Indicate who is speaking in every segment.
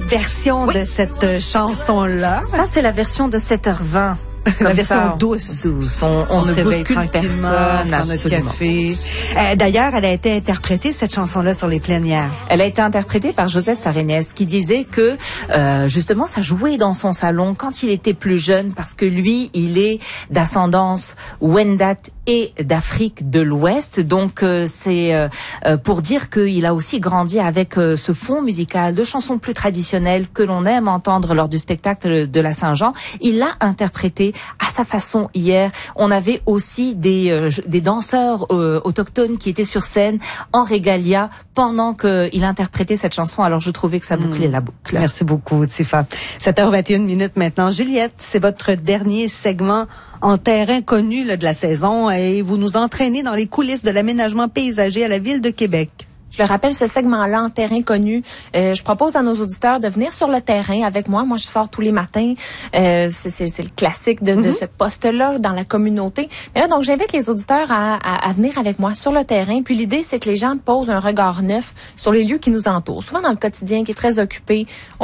Speaker 1: version de cette chanson-là.
Speaker 2: Ça, c'est la version de 7h20.
Speaker 1: La version douce.
Speaker 2: On ne bouscule personne.
Speaker 1: Dans notre café. D'ailleurs, elle a été interprétée, cette chanson-là, sur les plénières.
Speaker 2: Elle a été interprétée par Joseph Sarenès, qui disait que, justement, ça jouait dans son salon quand il était plus jeune, parce que lui, il est d'ascendance Wendat et d'Afrique de l'Ouest. Donc, c'est pour dire qu'il a aussi grandi avec ce fond musical de chansons plus traditionnelles que l'on aime entendre lors du spectacle de la Saint-Jean. Il l'a interprété à sa façon hier. On avait aussi des danseurs autochtones qui étaient sur scène en régalia pendant qu'il interprétait cette chanson. Alors je trouvais que ça bouclait la boucle.
Speaker 1: Merci beaucoup, Tifa. 7h21 maintenant. Juliette, c'est votre dernier segment en terrain connu de la saison et vous nous entraînez dans les coulisses de l'aménagement paysager à la Ville de Québec.
Speaker 3: Je le rappelle, ce segment-là, en terrain connu, je propose à nos auditeurs de venir sur le terrain avec moi. Moi, je sors tous les matins. C'est le classique de ce poste-là dans la communauté. Mais là, donc, j'invite les auditeurs à venir avec moi sur le terrain. Puis l'idée, c'est que les gens posent un regard neuf sur les lieux qui nous entourent. Souvent dans le quotidien, qui est très occupé, on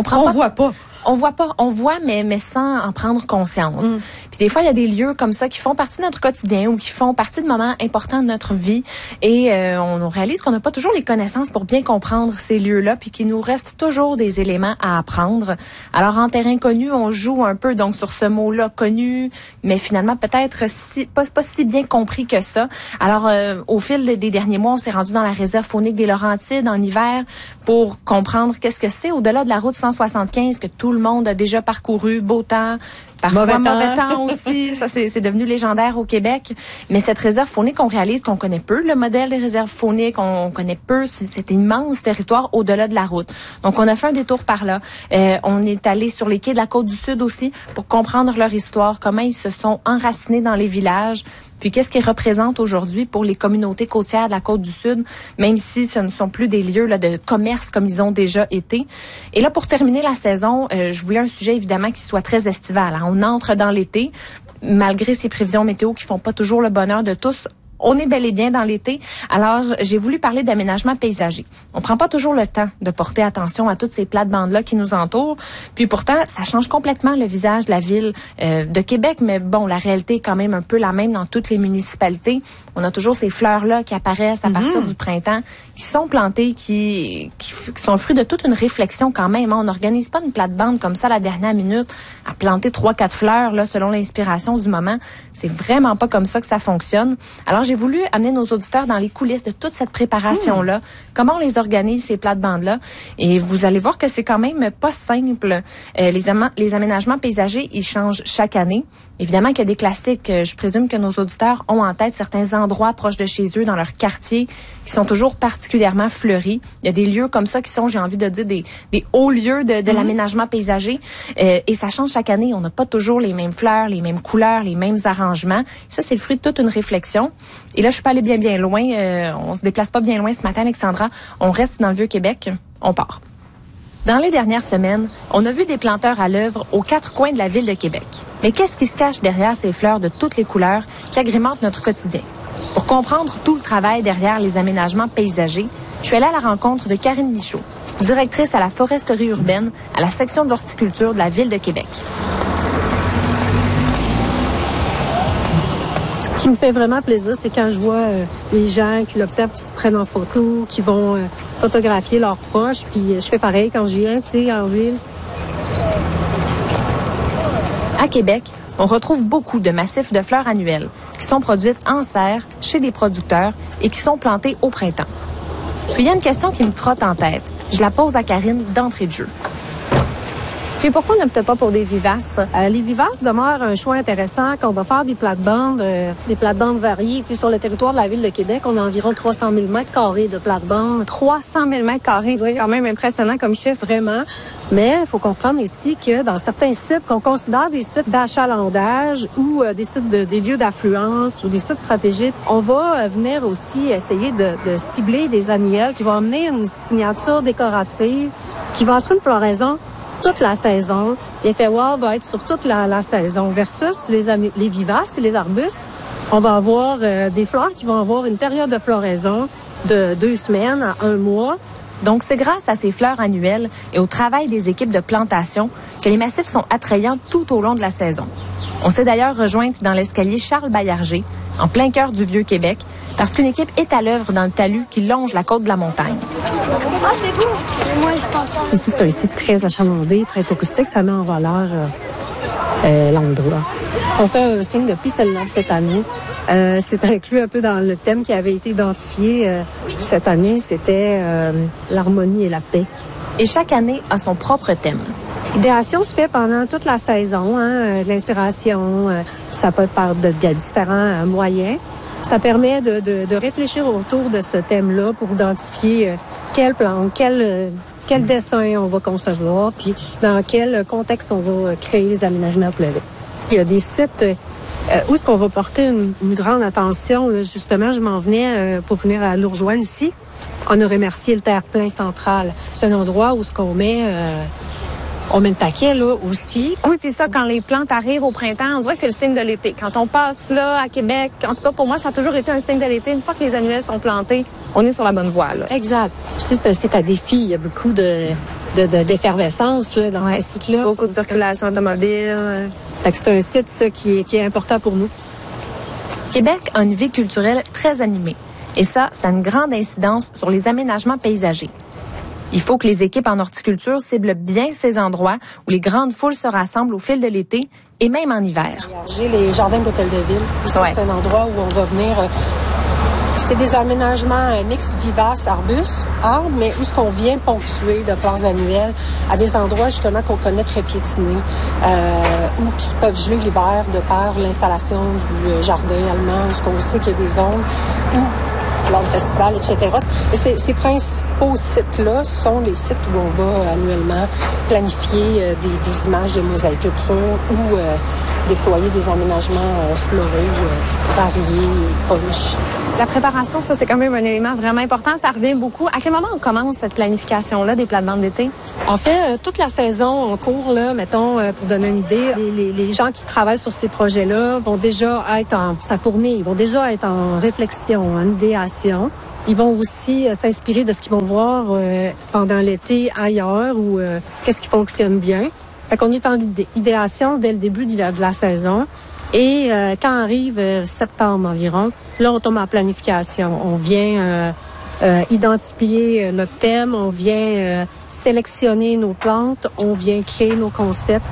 Speaker 3: voit, mais sans en prendre conscience. Puis des fois, il y a des lieux comme ça qui font partie de notre quotidien ou qui font partie de moments importants de notre vie. Et on réalise qu'on n'a pas toujours les connaissances pour bien comprendre ces lieux-là, puis qu'il nous reste toujours des éléments à apprendre. Alors, en terrain connu, on joue un peu donc sur ce mot-là, connu, mais finalement peut-être pas si bien compris que ça. Alors, au fil des derniers mois, on s'est rendu dans la réserve faunique des Laurentides en hiver pour comprendre qu'est-ce que c'est au-delà de la route 175 que tout le monde a déjà parcouru, beau temps, parfois mauvais temps aussi. Ça, c'est devenu légendaire au Québec. Mais cette réserve faunique, on réalise qu'on connaît peu le modèle des réserves fauniques. On connaît peu cet immense territoire au-delà de la route. Donc, on a fait un détour par là. On est allé sur les quais de la Côte-du-Sud aussi pour comprendre leur histoire, comment ils se sont enracinés dans les villages, puis qu'est-ce qu'ils représentent aujourd'hui pour les communautés côtières de la Côte-du-Sud, même si ce ne sont plus des lieux là, de commerce comme ils ont déjà été. Et là, pour terminer la saison, je voulais un sujet évidemment qui soit très estival. Hein. On entre dans l'été, malgré ces prévisions météo qui font pas toujours le bonheur de tous. On est bel et bien dans l'été. Alors, j'ai voulu parler d'aménagement paysager. On prend pas toujours le temps de porter attention à toutes ces plates-bandes-là qui nous entourent. Puis pourtant, ça change complètement le visage de la ville de Québec. Mais bon, la réalité est quand même un peu la même dans toutes les municipalités. On a toujours ces fleurs-là qui apparaissent à partir du printemps, qui sont plantées, qui sont le fruit de toute une réflexion quand même. On n'organise pas une plate-bande comme ça à la dernière minute, à planter 3-4 fleurs là selon l'inspiration du moment. C'est vraiment pas comme ça que ça fonctionne. Alors, j'ai voulu amener nos auditeurs dans les coulisses de toute cette préparation-là. Comment on les organise, ces plates-bandes-là. Et vous allez voir que c'est quand même pas simple. Les aménagements paysagers, ils changent chaque année. Évidemment qu'il y a des classiques. Je présume que nos auditeurs ont en tête certains endroits proches de chez eux, dans leur quartier, qui sont toujours particulièrement fleuris. Il y a des lieux comme ça qui sont, j'ai envie de dire, des hauts lieux de l'aménagement paysager. Et ça change chaque année. On n'a pas toujours les mêmes fleurs, les mêmes couleurs, les mêmes arrangements. Ça, c'est le fruit de toute une réflexion. Et là, je suis pas allée bien loin. On se déplace pas bien loin ce matin, Alexandra. On reste dans le Vieux-Québec. On part. Dans les dernières semaines, on a vu des planteurs à l'œuvre aux 4 coins de la ville de Québec. Mais qu'est-ce qui se cache derrière ces fleurs de toutes les couleurs qui agrémentent notre quotidien? Pour comprendre tout le travail derrière les aménagements paysagers, je suis allée à la rencontre de Karine Michaud, directrice à la foresterie urbaine à la section de l'horticulture de la ville de Québec.
Speaker 4: Ce qui me fait vraiment plaisir, c'est quand je vois les gens qui l'observent, qui se prennent en photo, qui vont photographier leurs proches. Puis je fais pareil quand je viens, tu sais, en ville.
Speaker 3: À Québec, on retrouve beaucoup de massifs de fleurs annuelles qui sont produites en serre chez des producteurs et qui sont plantées au printemps. Puis il y a une question qui me trotte en tête. Je la pose à Karine d'entrée de jeu.
Speaker 4: Puis pourquoi on n'opte pas pour des vivaces? Les vivaces demeurent un choix intéressant quand on va faire des plates-bandes variées. Tu sais, sur le territoire de la ville de Québec, on a environ 300 000 mètres carrés de plates-bandes. 300 000 mètres carrés, c'est quand même impressionnant comme chiffre, vraiment. Mais il faut comprendre aussi que dans certains sites qu'on considère des sites d'achalandage ou des sites des lieux d'affluence ou des sites stratégiques, on va venir aussi essayer de cibler des annuelles qui vont amener une signature décorative qui va être une floraison toute la saison. L'effet wow va être sur toute la saison versus les vivaces et les arbustes. On va avoir des fleurs qui vont avoir une période de floraison de 2 semaines à 1 mois
Speaker 3: Donc, c'est grâce à ces fleurs annuelles et au travail des équipes de plantation que les massifs sont attrayants tout au long de la saison. On s'est d'ailleurs rejointe dans l'escalier Charles Baillarger, en plein cœur du Vieux-Québec, parce qu'une équipe est à l'œuvre dans le talus qui longe la côte de la montagne.
Speaker 4: Ah, c'est beau! Moi, je pense. Ici, c'est un site très achalandé, très touristique. Ça met en valeur l'endroit. On fait un signe de piscine cette année. C'est inclus un peu dans le thème qui avait été identifié cette année. C'était l'harmonie et la paix.
Speaker 3: Et chaque année a son propre thème.
Speaker 4: L'idéation se fait pendant toute la saison. L'inspiration, ça peut être par de différents moyens. Ça permet de réfléchir autour de ce thème-là pour identifier quelle plante, quel dessin on va concevoir, puis dans quel contexte on va créer les aménagements pour le lait. Il y a des sites où est-ce qu'on va porter une grande attention. Là, justement, je m'en venais pour venir à Lourjoine ici. On a remercié le terre-plein central. C'est un endroit où ce qu'on met... on met le paquet, là, aussi.
Speaker 3: Oui, c'est ça, quand les plantes arrivent au printemps, on dirait que c'est le signe de l'été. Quand on passe là, à Québec, en tout cas, pour moi, ça a toujours été un signe de l'été. Une fois que les annuelles sont plantées, on est sur la bonne voie, là.
Speaker 4: Exact. Je sais, c'est un site à défi. Il y a beaucoup d'effervescence, là, dans ce site-là.
Speaker 3: Beaucoup de circulation automobile.
Speaker 4: Fait que c'est un site, ça, qui est important pour nous.
Speaker 3: Québec a une vie culturelle très animée. Et ça a une grande incidence sur les aménagements paysagers. Il faut que les équipes en horticulture ciblent bien ces endroits où les grandes foules se rassemblent au fil de l'été et même en hiver.
Speaker 4: J'ai les jardins de l'Hôtel de Ville. Aussi, c'est un endroit où on va venir... c'est des aménagements mixtes vivaces, arbres, mais où ce qu'on vient ponctuer de fleurs annuelles à des endroits justement qu'on connaît très piétinés ou qui peuvent geler l'hiver de par l'installation du jardin allemand, où ce qu'on sait qu'il y a des zones où lors du festival, etc. Et ces principaux sites-là sont les sites où on va annuellement planifier des images de mosaïculture ou déployer des aménagements floraux variés, polis.
Speaker 3: La préparation, ça, c'est quand même un élément vraiment important. Ça revient beaucoup. À quel moment on commence cette planification-là des plates-bandes d'été?
Speaker 4: En fait, toute la saison en cours, là, mettons, pour donner une idée, les gens qui travaillent sur ces projets-là vont déjà être ça fourmille, ils vont déjà être en réflexion, en idéation. Ils vont aussi s'inspirer de ce qu'ils vont voir pendant l'été ailleurs ou qu'est-ce qui fonctionne bien. Fait qu'on est en idéation dès le début de la saison. Et quand arrive septembre environ, là, on tombe en planification. On vient identifier notre thème, on vient sélectionner nos plantes, on vient créer nos concepts.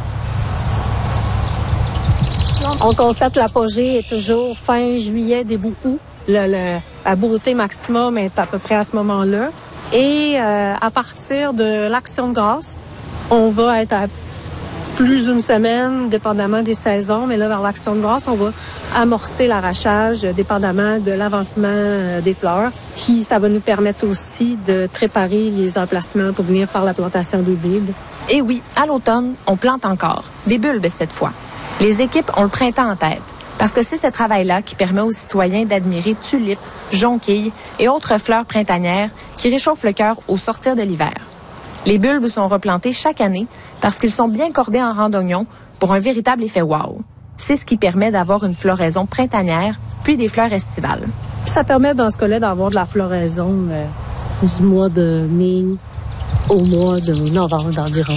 Speaker 4: On constate l'apogée est toujours fin juillet, début août. La beauté maximum est à peu près à ce moment-là. Et à partir de l'Action de grâce, on va être à plus d'une semaine, dépendamment des saisons. Mais là, vers l'Action de grâce, on va amorcer l'arrachage, dépendamment de l'avancement des fleurs. Puis, ça va nous permettre aussi de préparer les emplacements pour venir faire la plantation des bulbes.
Speaker 3: Et oui, à l'automne, on plante encore. Des bulbes cette fois. Les équipes ont le printemps en tête. Parce que c'est ce travail-là qui permet aux citoyens d'admirer tulipes, jonquilles et autres fleurs printanières qui réchauffent le cœur au sortir de l'hiver. Les bulbes sont replantés chaque année parce qu'ils sont bien cordés en rang d'oignon pour un véritable effet wow. C'est ce qui permet d'avoir une floraison printanière puis des fleurs estivales.
Speaker 4: Ça permet dans ce cas-là d'avoir de la floraison du mois de mai au mois de novembre environ.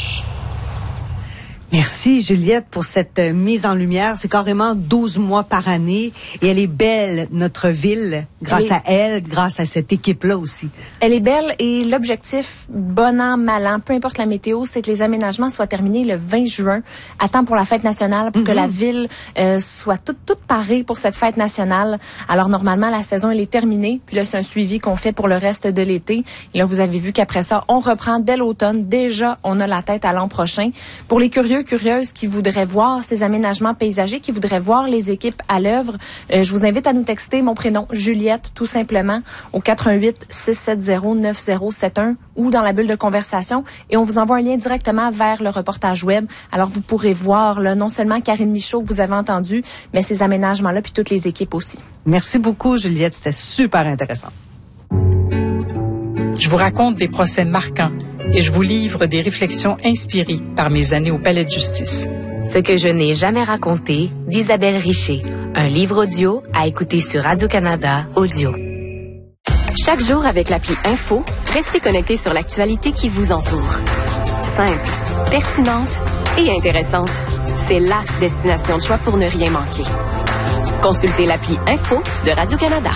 Speaker 1: Merci Juliette pour cette mise en lumière. C'est carrément 12 mois par année et elle est belle, notre ville, grâce à elle, grâce à cette équipe-là aussi.
Speaker 3: Elle est belle et l'objectif, bon an, mal an, peu importe la météo, c'est que les aménagements soient terminés le 20 juin, à temps pour la fête nationale, pour que la ville soit toute parée pour cette fête nationale. Alors normalement, la saison, elle est terminée, puis là, c'est un suivi qu'on fait pour le reste de l'été. Et là, vous avez vu qu'après ça, on reprend dès l'automne. Déjà, on a la tête à l'an prochain. Pour les curieuse qui voudraient voir ces aménagements paysagers, qui voudraient voir les équipes à l'œuvre, je vous invite à nous texter mon prénom, Juliette, tout simplement, au 88-670-9071 ou dans la bulle de conversation et on vous envoie un lien directement vers le reportage web. Alors, vous pourrez voir là, non seulement Karine Michaud que vous avez entendu, mais ces aménagements-là puis toutes les équipes aussi.
Speaker 1: Merci beaucoup, Juliette. C'était super intéressant.
Speaker 5: Je vous raconte des procès marquants et je vous livre des réflexions inspirées par mes années au Palais de justice.
Speaker 6: Ce que je n'ai jamais raconté d'Isabelle Richer. Un livre audio à écouter sur Radio-Canada Audio.
Speaker 7: Chaque jour avec l'appli Info,
Speaker 6: Restez connectés sur l'actualité qui vous entoure. Simple, pertinente et intéressante. C'est la destination de choix pour ne rien manquer. Consultez l'appli Info de Radio-Canada.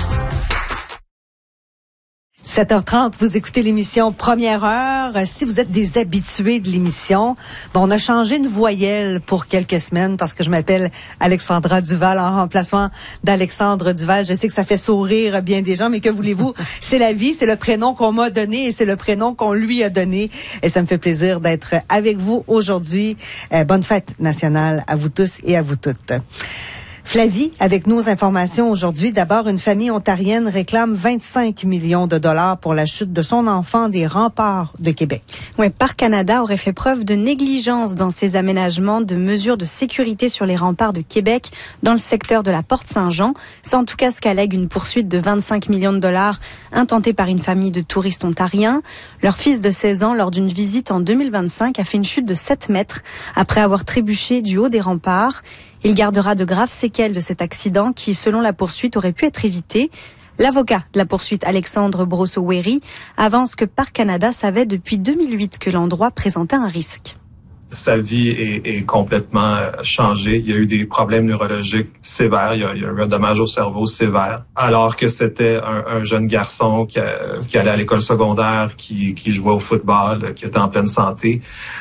Speaker 1: 7h30, vous écoutez l'émission Première Heure. Si vous êtes des habitués de l'émission, on a changé une voyelle pour quelques semaines parce que je m'appelle Alexandra Duval en remplacement d'Alexandre Duval. Je sais que ça fait sourire bien des gens, mais que voulez-vous? C'est la vie, c'est le prénom qu'on m'a donné et c'est le prénom qu'on lui a donné. Et ça me fait plaisir d'être avec vous aujourd'hui. Bonne fête nationale à vous tous et à vous toutes. Flavie, avec nos informations aujourd'hui. D'abord, une famille ontarienne réclame 25 millions de dollars pour la chute de son enfant des remparts de Québec.
Speaker 7: Oui, Parc Canada aurait fait preuve de négligence dans ses aménagements de mesures de sécurité sur les remparts de Québec dans le secteur de la Porte Saint-Jean. C'est en tout cas ce qu'allègue une poursuite de 25 millions de dollars intentée par une famille de touristes ontariens. Leur fils de 16 ans, lors d'une visite en 2025, a fait une chute de 7 mètres après avoir trébuché du haut des remparts. Il gardera de graves séquelles de cet accident qui, selon la poursuite, aurait pu être évité. L'avocat de la poursuite, Alexandre Brosseau-Wéry, avance que Parc Canada savait depuis 2008 que l'endroit présentait un risque.
Speaker 8: Sa vie est complètement changée. Il y a eu des problèmes neurologiques sévères. Il y a eu un dommage au cerveau sévère. Alors que c'était un jeune garçon qui allait à l'école secondaire, qui jouait au football, qui était en pleine santé.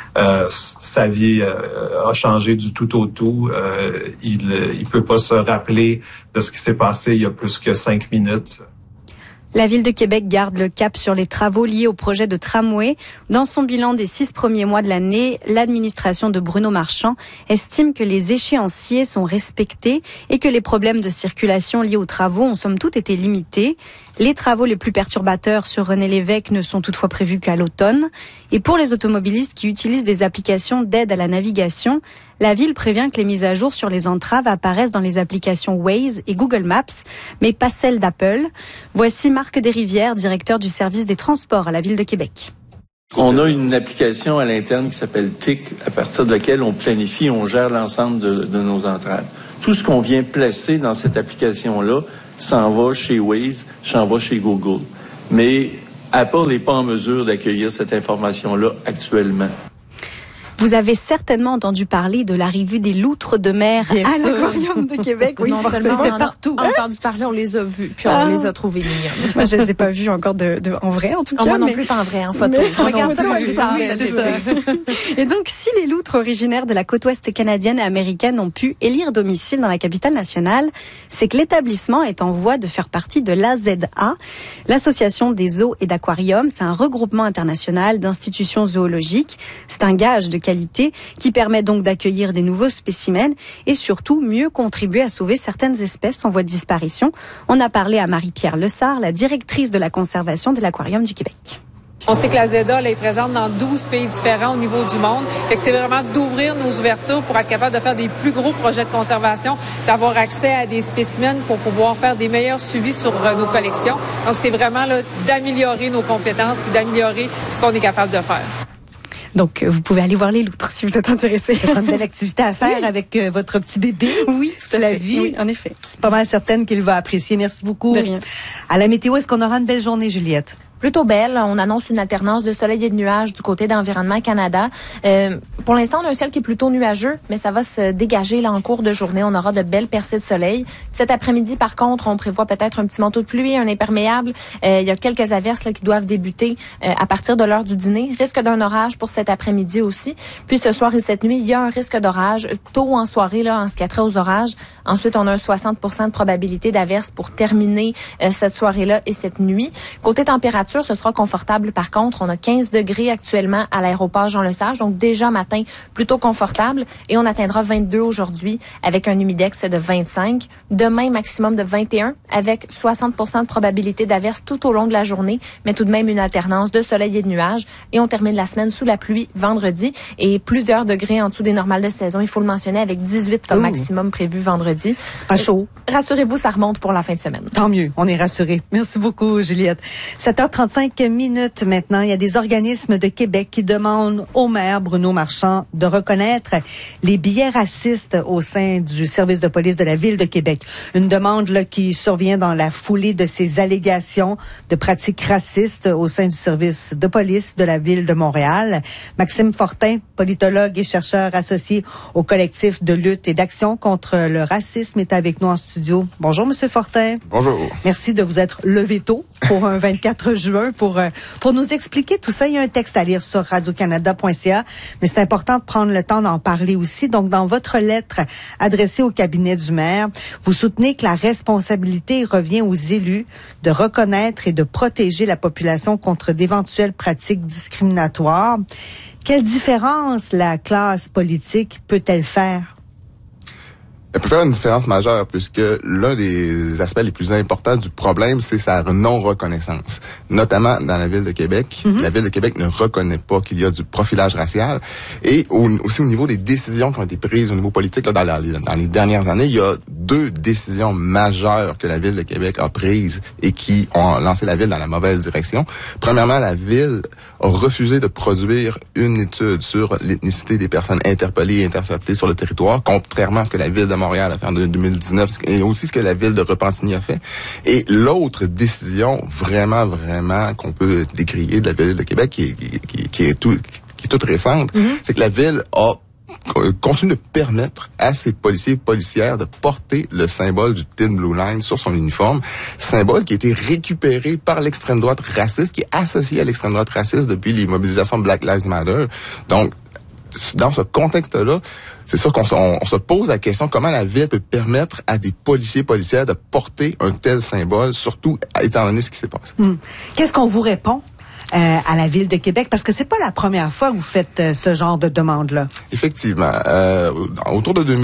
Speaker 8: Sa vie a changé du tout au tout. Il peut pas se rappeler de ce qui s'est passé il y a plus que 5 minutes.
Speaker 7: La Ville de Québec garde le cap sur les travaux liés au projet de tramway. Dans son bilan des 6 premiers mois de l'année, l'administration de Bruno Marchand estime que les échéanciers sont respectés et que les problèmes de circulation liés aux travaux ont somme toute été limités. Les travaux les plus perturbateurs sur René Lévesque ne sont toutefois prévus qu'à l'automne. Et pour les automobilistes qui utilisent des applications d'aide à la navigation, la Ville prévient que les mises à jour sur les entraves apparaissent dans les applications Waze et Google Maps, mais pas celles d'Apple. Voici Marc Desrivières, directeur du service des transports à la Ville de Québec.
Speaker 9: On a une application à l'interne qui s'appelle TIC, à partir de laquelle on planifie, on gère l'ensemble de nos entraves. Tout ce qu'on vient placer dans cette application-là s'en va chez Waze, s'en va chez Google. Mais Apple n'est pas en mesure d'accueillir cette information-là actuellement.
Speaker 7: Vous avez certainement entendu parler de l'arrivée des loutres de mer à l'Aquarium de Québec.
Speaker 3: Oui, non seulement on a entendu parler, on les a vus, puis on les a trouvés mignons.
Speaker 7: Moi, je ne les ai pas vus encore en vrai, en tout cas.
Speaker 3: Moi non plus, pas en vrai, en photo. Regarde ça comme ça.
Speaker 7: Oui, c'est ça. Et donc, si les loutres originaires de la côte ouest canadienne et américaine ont pu élire domicile dans la capitale nationale, c'est que l'établissement est en voie de faire partie de l'AZA, l'Association des zoos et d'aquariums. C'est un regroupement international d'institutions zoologiques. C'est un gage de qualité qui permet donc d'accueillir des nouveaux spécimens et surtout mieux contribuer à sauver certaines espèces en voie de disparition. On a parlé à Marie-Pierre Lessard, la directrice de la conservation de l'Aquarium du Québec.
Speaker 10: On sait que la ZEDA elle est présente dans 12 pays différents au niveau du monde. Fait que c'est vraiment d'ouvrir nos ouvertures pour être capable de faire des plus gros projets de conservation, d'avoir accès à des spécimens pour pouvoir faire des meilleurs suivis sur nos collections. Donc, c'est vraiment là, d'améliorer nos compétences puis d'améliorer ce qu'on est capable de faire.
Speaker 7: Donc, vous pouvez aller voir les loutres si vous êtes intéressé.
Speaker 1: Ce sera une belle activité à faire avec votre petit bébé.
Speaker 7: Oui, tout à
Speaker 1: la
Speaker 7: fait.
Speaker 1: vie.
Speaker 7: Oui, en effet.
Speaker 1: C'est pas mal certaine qu'il va apprécier. Merci beaucoup.
Speaker 7: De rien.
Speaker 1: À la météo, est-ce qu'on aura une belle journée, Juliette?
Speaker 3: Plutôt belle. On annonce une alternance de soleil et de nuages du côté d'Environnement Canada. Pour l'instant, on a un ciel qui est plutôt nuageux, mais ça va se dégager là en cours de journée. On aura de belles percées de soleil. Cet après-midi, par contre, on prévoit peut-être un petit manteau de pluie, un imperméable. Il y a quelques averses là, qui doivent débuter à partir de l'heure du dîner. Risque d'un orage pour cet après-midi aussi. Puis ce soir et cette nuit, il y a un risque d'orage tôt en soirée là, en ce qui a trait aux orages. Ensuite, on a un 60% de probabilité d'averse pour terminer cette soirée-là et cette nuit. Côté température, ce sera confortable. Par contre, on a 15 degrés actuellement à l'aéroport Jean-Lesage, donc déjà matin plutôt confortable, et on atteindra 22 aujourd'hui avec un humidex de 25. Demain, maximum de 21 avec 60% de probabilité d'averse tout au long de la journée, mais tout de même une alternance de soleil et de nuages. Et on termine la semaine sous la pluie vendredi et plusieurs degrés en dessous des normales de saison. Il faut le mentionner avec 18 comme maximum prévu vendredi.
Speaker 1: Pas chaud.
Speaker 3: Rassurez-vous, ça remonte pour la fin de semaine.
Speaker 1: Tant mieux, on est rassurés. Merci beaucoup, Juliette. 7h35 minutes maintenant. Il y a des organismes de Québec qui demandent au maire Bruno Marchand Marchand de reconnaître les biais racistes au sein du service de police de la Ville de Québec. Une demande là, qui survient dans la foulée de ces allégations de pratiques racistes au sein du service de police de la Ville de Montréal. Maxime Fortin, politologue et chercheur associé au collectif de lutte et d'action contre le racisme, est avec nous en studio. Bonjour, Monsieur Fortin.
Speaker 11: Bonjour.
Speaker 1: Merci de vous être levé tôt pour un 24 juin pour nous expliquer tout ça. Il y a un texte à lire sur radiocanada.ca, mais c'est important de prendre le temps d'en parler aussi. Donc, dans votre lettre adressée au cabinet du maire, vous soutenez que la responsabilité revient aux élus de reconnaître et de protéger la population contre d'éventuelles pratiques discriminatoires. Quelle différence la classe politique peut-elle faire?
Speaker 11: Elle peut faire une différence majeure puisque l'un des aspects les plus importants du problème, c'est sa non-reconnaissance. Notamment dans la Ville de Québec. La Ville de Québec ne reconnaît pas qu'il y a du profilage racial. Et aussi au niveau des décisions qui ont été prises au niveau politique là, dans les dernières années, il y a 2 décisions majeures que la Ville de Québec a prises et qui ont lancé la Ville dans la mauvaise direction. Premièrement, la Ville a refusé de produire une étude sur l'ethnicité des personnes interpellées et interceptées sur le territoire, contrairement à ce que la Ville de Montréal a fait en 2019 et aussi ce que la Ville de Repentigny a fait. Et l'autre décision vraiment qu'on peut décrier de la Ville de Québec qui est toute récente, c'est que la Ville a continue de permettre à ses policiers et policières de porter le symbole du Thin Blue Line sur son uniforme, symbole qui a été récupéré par l'extrême droite raciste, qui est associé à l'extrême droite raciste depuis les mobilisations de Black Lives Matter. Donc, dans ce contexte-là, c'est sûr qu'on se pose la question comment la Ville peut permettre à des policiers et policières de porter un tel symbole, surtout étant donné ce qui s'est passé.
Speaker 1: Qu'est-ce qu'on vous répond à la Ville de Québec? Parce que c'est pas la première fois que vous faites ce genre de demande-là.
Speaker 11: Effectivement. Autour de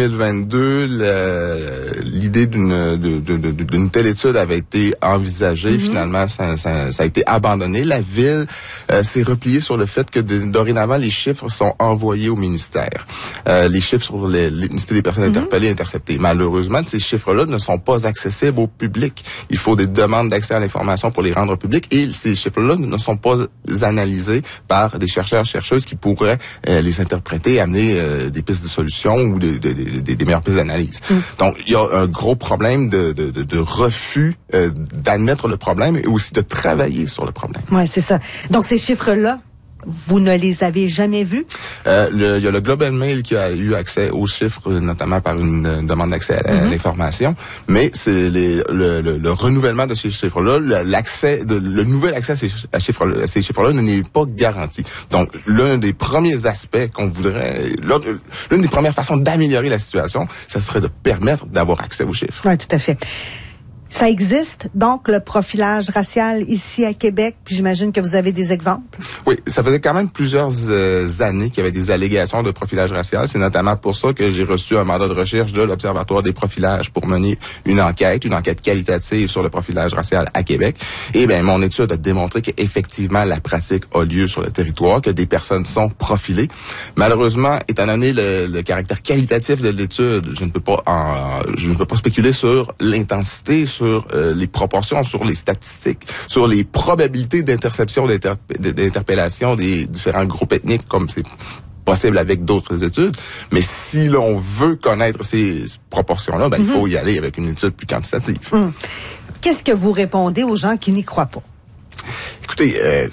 Speaker 11: 2022, l'idée d'une telle étude avait été envisagée. Finalement, ça a été abandonné. La Ville s'est repliée sur le fait que dorénavant, les chiffres sont envoyés au ministère. Les chiffres sur l'ethnicité des personnes interpellées et interceptées. Malheureusement, ces chiffres-là ne sont pas accessibles au public. Il faut des demandes d'accès à l'information pour les rendre publics et ces chiffres-là ne sont pas analysés par des chercheuses qui pourraient les interpréter et amener des pistes de solutions ou des meilleures pistes d'analyse. Donc, il y a un gros problème de refus d'admettre le problème et aussi de travailler sur le problème.
Speaker 1: Ouais, c'est ça. Donc, ces chiffres-là, vous ne les avez jamais vus?
Speaker 11: Il y a le Globe and Mail qui a eu accès aux chiffres, notamment par une demande d'accès à l'information, mais c'est le renouvellement de ces chiffres-là, le nouvel accès à ces chiffres-là n'est pas garanti. Donc, l'un des premiers aspects qu'on voudrait, l'une des premières façons d'améliorer la situation, ça serait de permettre d'avoir accès aux chiffres.
Speaker 1: Oui, tout à fait. Ça existe, donc, le profilage racial ici à Québec, puis j'imagine que vous avez des exemples?
Speaker 11: Oui, ça faisait quand même plusieurs années qu'il y avait des allégations de profilage racial. C'est notamment pour ça que j'ai reçu un mandat de recherche de l'Observatoire des profilages pour mener une enquête qualitative sur le profilage racial à Québec. Et bien, mon étude a démontré qu'effectivement, la pratique a lieu sur le territoire, que des personnes sont profilées. Malheureusement, étant donné le caractère qualitatif de l'étude, je ne peux pas spéculer sur l'intensité, sur les proportions, sur les statistiques, sur les probabilités d'interception, d'interpellation des différents groupes ethniques, comme c'est possible avec d'autres études. Mais si l'on veut connaître ces proportions-là, il faut y aller avec une étude plus quantitative.
Speaker 1: Qu'est-ce que vous répondez aux gens qui n'y croient pas?
Speaker 11: Écoutez,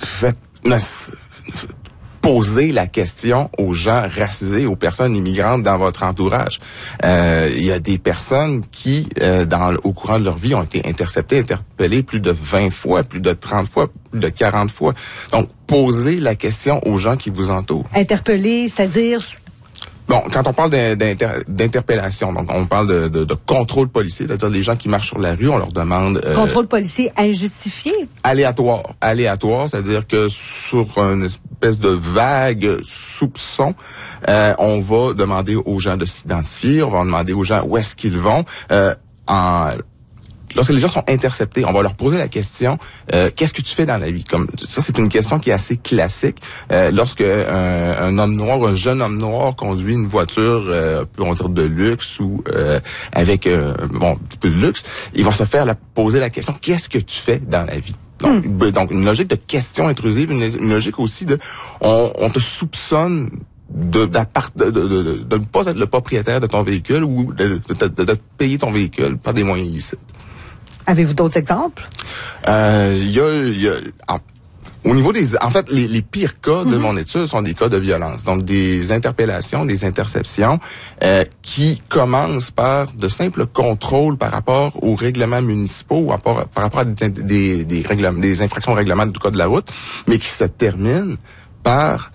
Speaker 11: posez la question aux gens racisés, aux personnes immigrantes dans votre entourage. Il y a des personnes qui, au courant de leur vie, ont été interpellées plus de 20 fois, plus de 30 fois, plus de 40 fois. Donc, posez la question aux gens qui vous entourent.
Speaker 1: Interpellés, c'est-à-dire...
Speaker 11: Bon, quand on parle d'interpellation, donc on parle de contrôle policier, c'est-à-dire les gens qui marchent sur la rue, on leur demande...
Speaker 1: contrôle policier injustifié?
Speaker 11: Aléatoire, c'est-à-dire que sur une espèce de vague soupçon, on va demander aux gens de s'identifier, on va demander aux gens où est-ce qu'ils vont. Lorsque les gens sont interceptés, on va leur poser la question qu'est-ce que tu fais dans la vie? Comme ça, c'est une question qui est assez classique. Lorsque un homme noir, un jeune homme noir conduit une voiture, on va dire de luxe ou avec un petit peu de luxe, il va se faire poser la question qu'est-ce que tu fais dans la vie? Donc une logique de question intrusive, une logique aussi de on te soupçonne de ne pas être le propriétaire de ton véhicule ou de payer ton véhicule par des moyens illicites.
Speaker 1: Avez-vous d'autres exemples?
Speaker 11: Au niveau les pires cas de mon étude sont des cas de violence. Donc, des interpellations, des interceptions, qui commencent par de simples contrôles par rapport aux règlements municipaux ou par rapport à des infractions au règlement du code de la route, mais qui se terminent par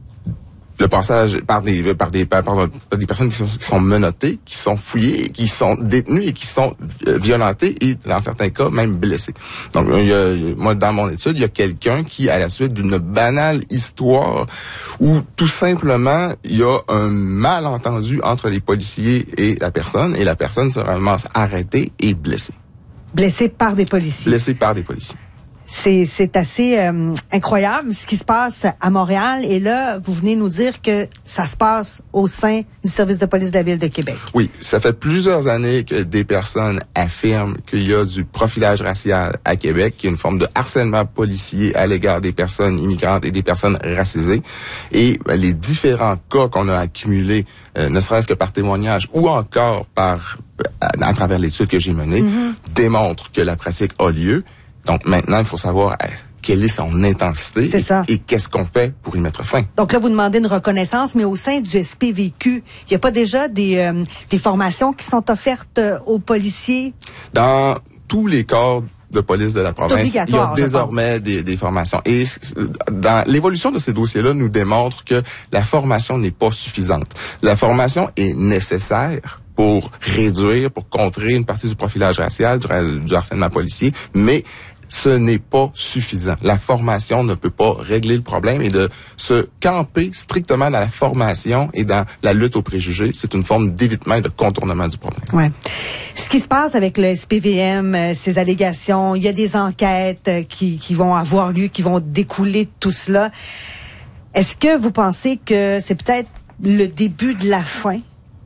Speaker 11: le passage par des personnes qui sont menottées, qui sont fouillées, qui sont détenues et qui sont violentées et dans certains cas même blessées. Donc moi dans mon étude, il y a quelqu'un qui à la suite d'une banale histoire où tout simplement il y a un malentendu entre les policiers et la personne se ramasse arrêtée et blessée.
Speaker 1: Blessée par des policiers.
Speaker 11: Blessée par des policiers.
Speaker 1: C'est assez incroyable ce qui se passe à Montréal. Et là, vous venez nous dire que ça se passe au sein du service de police de la Ville de Québec.
Speaker 11: Oui, ça fait plusieurs années que des personnes affirment qu'il y a du profilage racial à Québec, qu'il y a une forme de harcèlement policier à l'égard des personnes immigrantes et des personnes racisées. Et les différents cas qu'on a accumulés, ne serait-ce que par témoignage ou encore à travers l'étude que j'ai menée, démontrent que la pratique a lieu. Donc maintenant, il faut savoir quelle est son intensité et qu'est-ce qu'on fait pour y mettre fin.
Speaker 1: Donc là, vous demandez une reconnaissance, mais au sein du SPVQ, il n'y a pas déjà des formations qui sont offertes aux policiers?
Speaker 11: Dans tous les corps de police de la province, il y a désormais des formations. Et dans l'évolution de ces dossiers-là nous démontre que la formation n'est pas suffisante. La formation est nécessaire pour contrer une partie du profilage racial, du harcèlement policier, mais ce n'est pas suffisant. La formation ne peut pas régler le problème et de se camper strictement dans la formation et dans la lutte aux préjugés, c'est une forme d'évitement et de contournement du problème.
Speaker 1: Ouais. Ce qui se passe avec le SPVM, ces allégations, il y a des enquêtes qui vont avoir lieu, qui vont découler de tout cela. Est-ce que vous pensez que c'est peut-être le début de la fin?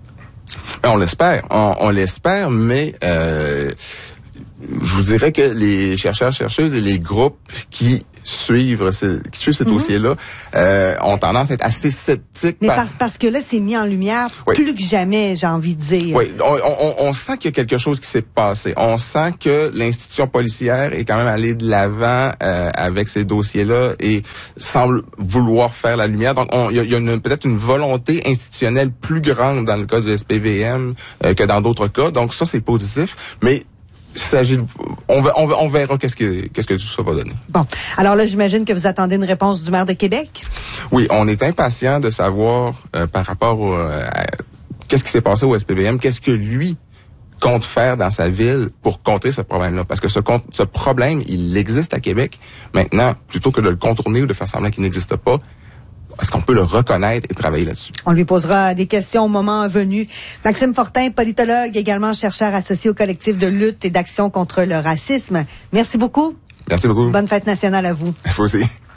Speaker 11: On l'espère. On l'espère, mais je vous dirais que les chercheurs-chercheuses et les groupes qui suivent ce dossier-là ont tendance à être assez sceptiques.
Speaker 1: Mais parce que là, c'est mis en lumière plus que jamais, j'ai envie de dire.
Speaker 11: Oui, on sent qu'il y a quelque chose qui s'est passé. On sent que l'institution policière est quand même allée de l'avant avec ces dossiers-là et semble vouloir faire la lumière. Donc, il y a peut-être une volonté institutionnelle plus grande dans le cas du SPVM que dans d'autres cas. Donc, ça, c'est positif. Mais on verra qu'est-ce que tout ça va donner.
Speaker 1: Bon. Alors là, j'imagine que vous attendez une réponse du maire de Québec?
Speaker 11: Oui, on est impatient de savoir par rapport à qu'est-ce qui s'est passé au SPVM, qu'est-ce que lui compte faire dans sa ville pour contrer ce problème-là. Parce que ce problème, il existe à Québec. Maintenant, plutôt que de le contourner ou de faire semblant qu'il n'existe pas, est-ce qu'on peut le reconnaître et travailler là-dessus?
Speaker 1: On lui posera des questions au moment venu. Maxime Fortin, politologue, également chercheur associé au collectif de lutte et d'action contre le racisme. Merci beaucoup.
Speaker 11: Merci beaucoup.
Speaker 1: Bonne fête nationale à vous.
Speaker 11: Vous aussi.